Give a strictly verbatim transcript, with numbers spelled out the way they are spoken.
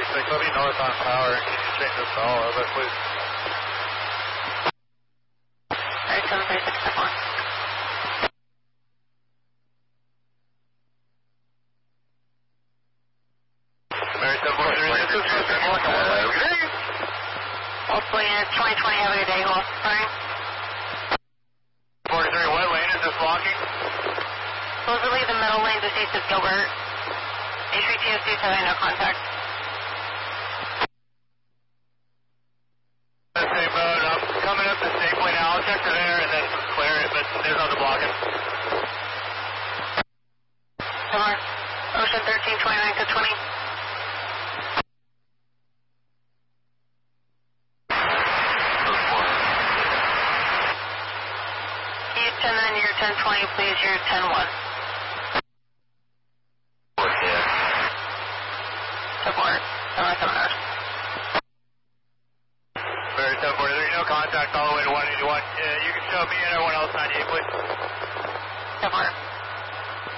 six will be north on power. Can you change this to all over, please? Alright, seven three six step one. Mary seven four three, this is Mister Morgan. Multiple units, twenty twenty, have a good day, Wolf. Sorry. forty-three, what lane is this blocking? Supposedly the middle lane just east of Gilbert. H V T S D is having no contact. The same road, I'm coming up the Safeway now. I'll check to there and then clear it, but there's nothing blocking. Similar. Ocean thirteen, twenty-nine to twenty. You ten nine, you're ten twenty, please, you're ten one. Support, seven seven hours. Mary seven four three, no contact all the way to one eighty-one. Uh, you can show me and everyone else ninety-eight, please. Support.